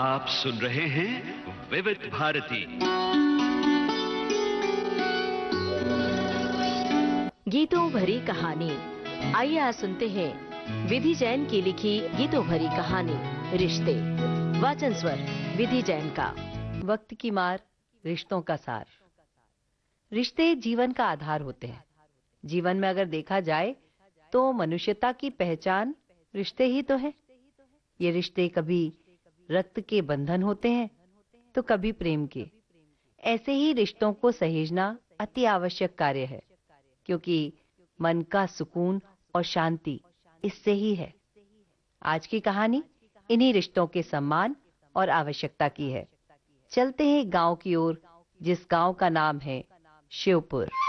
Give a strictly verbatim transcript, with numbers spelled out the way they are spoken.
आप सुन रहे हैं विविध भारती। गीतों भरी कहानी। आइए आज सुनते हैं विधि जैन की लिखी गीतों भरी कहानी रिश्ते। वाचन स्वर विधि जैन का। वक्त की मार, रिश्तों का सार। रिश्ते जीवन का आधार होते हैं। जीवन में अगर देखा जाए तो मनुष्यता की पहचान रिश्ते ही तो है। ये रिश्ते कभी रक्त के बंधन होते हैं तो कभी प्रेम के। ऐसे ही रिश्तों को सहेजना अति आवश्यक कार्य है, क्योंकि मन का सुकून और शांति इससे ही है। आज की कहानी इन्हीं रिश्तों के सम्मान और आवश्यकता की है। चलते हैं गांव की ओर, जिस गांव का नाम है शिवपुर।